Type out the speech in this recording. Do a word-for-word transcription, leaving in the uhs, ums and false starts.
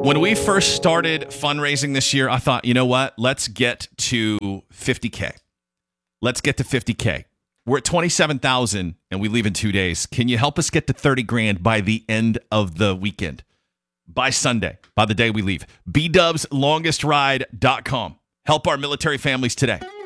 When we first started fundraising this year, I thought, you know what? Let's get to fifty K. Let's get to fifty K. We're at twenty-seven thousand and we leave in two days. Can you help us get to thirty grand by the end of the weekend? By Sunday, by the day we leave. b dubs longest ride dot com. Help our military families today.